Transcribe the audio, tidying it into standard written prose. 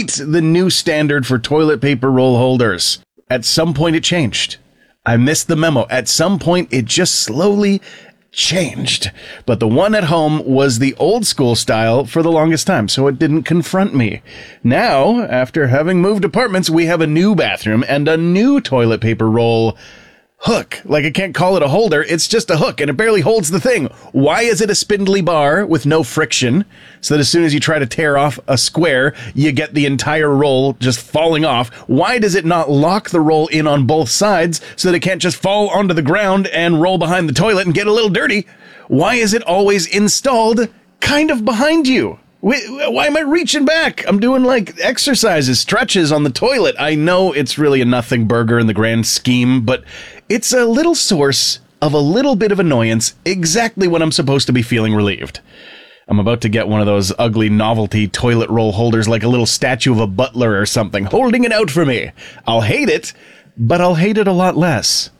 quite the new standard for toilet paper roll holders. At some point it changed. I missed the memo. At some point it just slowly changed. But the one at home was the old school style for the longest time, so it didn't confront me. Now, after having moved apartments, we have a new bathroom and a new toilet paper roll hook. Like, I can't call it a holder, it's just a hook, and it barely holds the thing. Why is it a spindly bar with no friction, so that as soon as you try to tear off a square, you get the entire roll just falling off? Why does it not lock the roll in on both sides, so that it can't just fall onto the ground and roll behind the toilet and get a little dirty? Why is it always installed kind of behind you? Why am I reaching back? I'm doing like exercises, stretches on the toilet. I know it's really a nothing burger in the grand scheme, but it's a little source of a little bit of annoyance exactly when I'm supposed to be feeling relieved. I'm about to get one of those ugly novelty toilet roll holders, like a little statue of a butler or something, holding it out for me. I'll hate it, but I'll hate it a lot less.